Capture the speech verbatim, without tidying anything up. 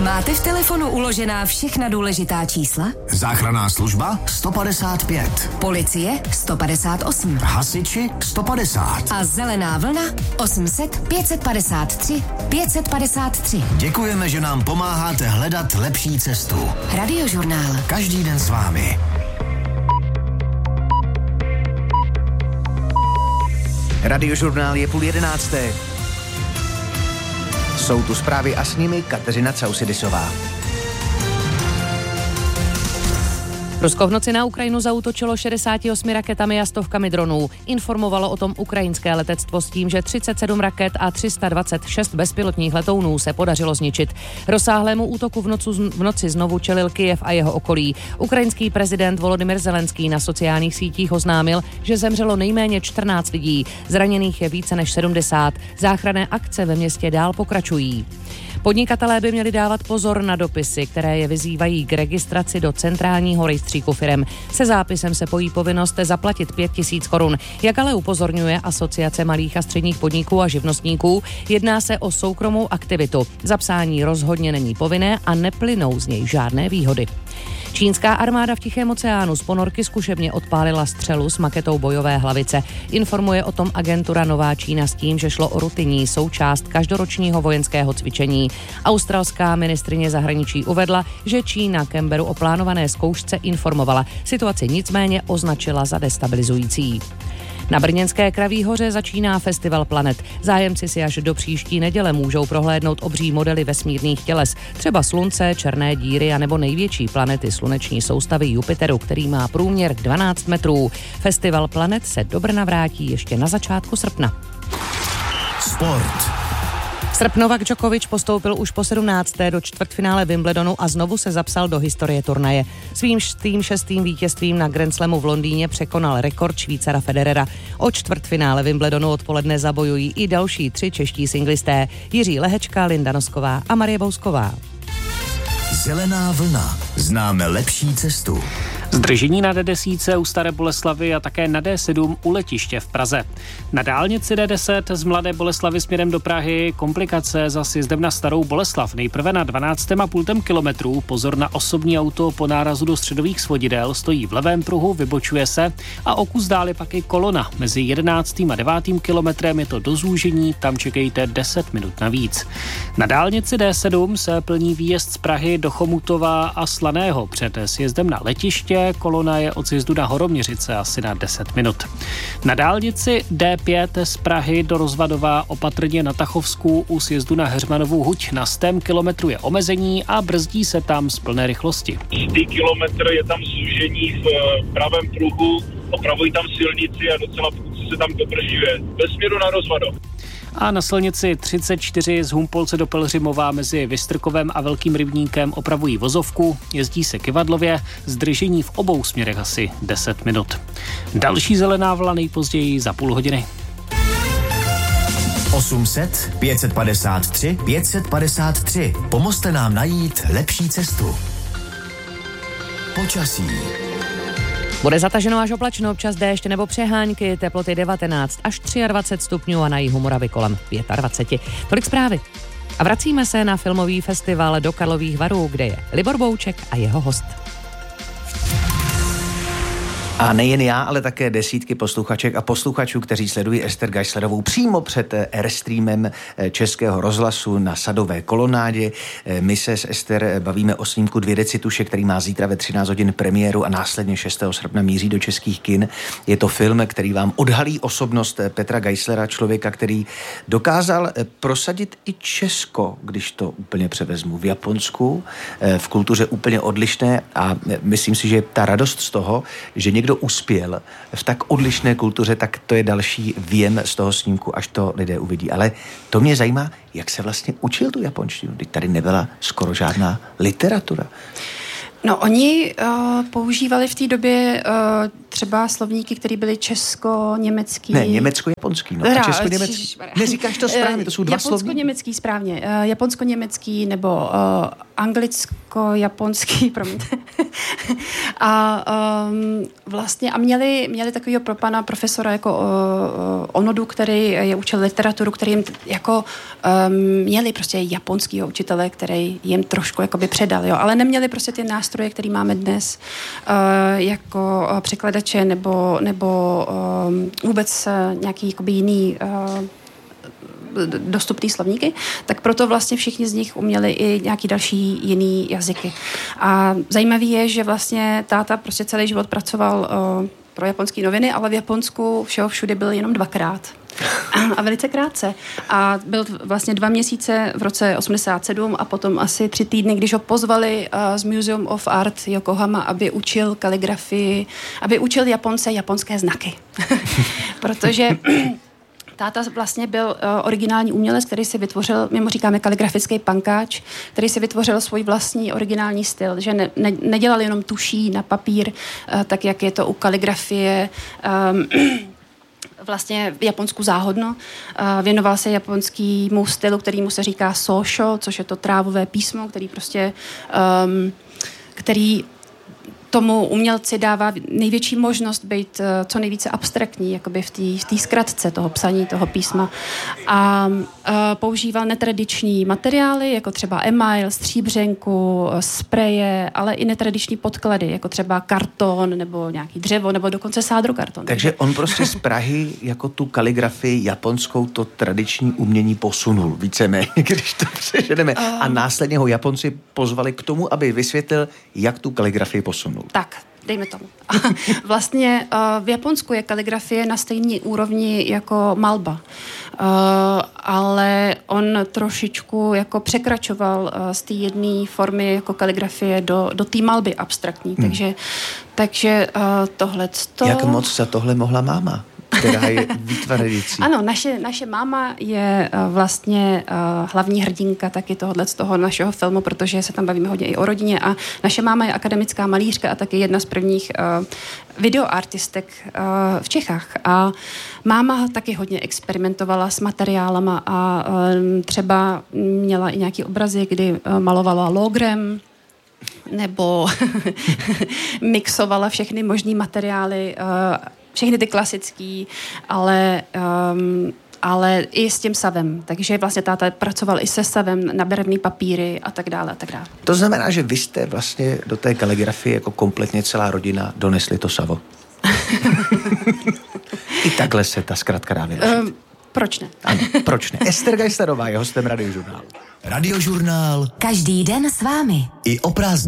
Máte v telefonu uložená všechna důležitá čísla? Záchranná služba sto padesát pět. Policie sto padesát osm. Hasiči sto padesát. A zelená vlna osm set pět padesát tři pět padesát tři. Děkujeme, že nám pomáháte hledat lepší cestu. Radiožurnál. Každý den s vámi. Radiožurnál je půl jedenácté. Jsou tu zprávy a s nimi Kateřina Causidisová. Rusko v noci na Ukrajinu zaútočilo šedesát osm raketami a stovkami dronů. Informovalo o tom ukrajinské letectvo s tím, že třicet sedm raket a tři sta dvacet šest bezpilotních letounů se podařilo zničit. Rozsáhlému útoku v, nocu, v noci znovu čelil Kyjev a jeho okolí. Ukrajinský prezident Volodymyr Zelenský na sociálních sítích oznámil, že zemřelo nejméně čtrnáct lidí. Zraněných je více než sedmdesát. Záchranné akce ve městě dál pokračují. Podnikatelé by měli dávat pozor na dopisy, které je vyzývají k registraci do centrálního rejstříku firem. Se zápisem se pojí povinnost zaplatit pět tisíc korun. Jak ale upozorňuje Asociace malých a středních podniků a živnostníků, jedná se o soukromou aktivitu. Zapsání rozhodně není povinné a neplynou z něj žádné výhody. Čínská armáda v Tichém oceánu z ponorky zkušebně odpálila střelu s maketou bojové hlavice. Informuje o tom agentura Nová Čína s tím, že šlo o rutinní součást každoročního vojenského cvičení. Australská ministryně zahraničí uvedla, že Čína Canberu o plánované zkoušce informovala. Situaci nicméně označila za destabilizující. Na brněnské Kraví hoře začíná festival planet. Zájemci si až do příští neděle můžou prohlédnout obří modely vesmírných těles, třeba Slunce, černé díry a nebo největší planety sluneční soustavy Jupiteru, který má průměr dvanáct metrů. Festival planet se do Brna vrátí ještě na začátku srpna. Sport. Srb Novak Djokovic postoupil už po sedmnácté do čtvrtfinále Wimbledonu a znovu se zapsal do historie turnaje. Svým šestým šestým vítězstvím na Grand Slamu v Londýně překonal rekord Švýcara Federera. O čtvrtfinále Wimbledonu odpoledne zabojují i další tři čeští singlisté: Jiří Lehečka, Linda Nosková a Marie Bousková. Zelená vlna. Známe lepší cestu. Zdržení na D deset u Staré Boleslavi a také na D sedm u letiště v Praze. Na dálnici D deset z Mladé Boleslavi směrem do Prahy komplikace za sjezdem na Starou Boleslav. Nejprve na dvanáctém a půl kilometru. Pozor na osobní auto po nárazu do středových svodidel. Stojí v levém pruhu, vybočuje se a o kus dál je pak i kolona. Mezi jedenáctým a devátým kilometrem je to do zúžení, tam čekejte deset minut navíc. Na dálnici D sedm se plní výjezd z Prahy do Chomutova a Slaného. Před sjezdem na letiště kolona je od sjezdu na Horoměřice asi na deset minut. Na dálnici D pět z Prahy do Rozvadova opatrně na Tachovsku u sjezdu na Heřmanovu huť na stém kilometru je omezení a brzdí se tam z plné rychlosti. Čtyři kilometr je tam zúžení v pravém pruhu, opravují tam silnici a docela se tam dopržuje. Ve směru na Rozvadov. A na silnici třicet čtyři z Humpolce do Pelhřimova mezi Vystrkovem a Velkým Rybníkem opravují vozovku, jezdí se Kyvadlově, zdržení v obou směrech asi deset minut. Další zelená vlna nejpozději za půl hodiny. osm set pět padesát tři pět padesát tři. Pomozte nám najít lepší cestu. Počasí. Bude zataženo až oblačno, občas déšť nebo přehánky, teploty devatenáct až dvacet tři stupňů a na jihu Moravy kolem dvacet pět. Tolik zprávy. A vracíme se na filmový festival do Karlových Varů, kde je Libor Bouček a jeho host. A nejen já, ale také desítky posluchaček a posluchačů, kteří sledují Ester Geislerovou přímo před Airstreamem Českého rozhlasu na Sadové kolonádě. My se s Ester bavíme o snímku Dvě decituše, který má zítra ve třináct hodin premiéru a následně šestého srpna míří do českých kin. Je to film, který vám odhalí osobnost Petra Geislera, člověka, který dokázal prosadit i Česko, když to úplně převezmu, v Japonsku, v kultuře úplně odlišné, a myslím si, že ta radost z toho, že někdo kdo uspěl v tak odlišné kultuře, tak to je další věm z toho snímku, až to lidé uvidí. Ale to mě zajímá, jak se vlastně učil tu japonštinu. Teď tady nebyla skoro žádná literatura. No, oni uh, používali v té době uh, třeba slovníky, které byly česko-německý. Ne, německo-japonský, no. A česko-německý. Neříkáš to správně, to jsou dva slovníky. Japonsko-německý, správně. Uh, japonsko-německý nebo uh, anglicko-japonský, promiňte. a um, vlastně a měli, měli takového pro pana profesora jako uh, Onodu, který je učil literaturu, který jim jako um, měli prostě japonského učitele, který jim trošku jakoby předal, jo, ale neměli prostě ty nástroje, které máme dnes uh, jako uh, překladače nebo, nebo um, vůbec uh, nějaký jakoby jiný uh, dostupný slovníky, tak proto vlastně všichni z nich uměli i nějaký další jiný jazyky. A zajímavý je, že vlastně táta prostě celý život pracoval uh, pro japonské noviny, ale v Japonsku všeho všude byl jenom dvakrát. A velice krátce. A byl vlastně dva měsíce v roce osmdesát sedm a potom asi tři týdny, když ho pozvali uh, z Museum of Art Yokohama, aby učil kaligrafii, aby učil Japonce japonské znaky. Protože táta vlastně byl uh, originální umělec, který si vytvořil, my mu říkáme kaligrafický pankáč, který si vytvořil svůj vlastní originální styl, že ne, ne, nedělal jenom tuší na papír, uh, tak jak je to u kaligrafie um, vlastně v Japonsku záhodno. Uh, věnoval se japonskému stylu, kterýmu se říká sosho, což je to trávové písmo, který prostě um, který tomu umělci dává největší možnost být uh, co nejvíce abstraktní, jakoby v té v té zkratce toho psaní, toho písma. A uh, používal netradiční materiály, jako třeba email, stříbřenku, spreje, ale i netradiční podklady, jako třeba karton, nebo nějaký dřevo, nebo dokonce sádrokarton. Takže on prostě z Prahy jako tu kaligrafii japonskou, to tradiční umění posunul víceméně, když to přeženeme. Uh, A následně ho Japonci pozvali k tomu, aby vysvětlil, jak tu kaligrafii posunul. Tak, dejme tomu. Vlastně uh, v Japonsku je kaligrafie na stejné úrovni jako malba. Uh, ale on trošičku jako překračoval uh, z té jedné formy jako kaligrafie do, do té malby abstraktní. Hmm. Takže, takže uh, tohleto... Jak moc za tohle mohla máma, která je výtvarnicí? Ano, naše, naše máma je uh, vlastně uh, hlavní hrdinka taky tohohle z toho našeho filmu, protože se tam bavíme hodně i o rodině a naše máma je akademická malířka a taky jedna z prvních uh, videoartistek uh, v Čechách. A máma taky hodně experimentovala s materiálama a uh, třeba měla i nějaký obrazy, kdy uh, malovala logrem, nebo mixovala všechny možný materiály, uh, všechny ty klasický, ale, um, ale i s tím savem. Takže vlastně táta pracoval i se savem na barevný papíry a tak dále a tak dále. To znamená, že vy jste vlastně do té kaligrafie jako kompletně celá rodina donesli to savo. I takhle se ta zkratka dá vyložit. Um, proč ne? Ano, proč ne? Ester Geislerová je hostem Radiožurnálu. Radiožurnál. Každý den s vámi. I o prázdninách.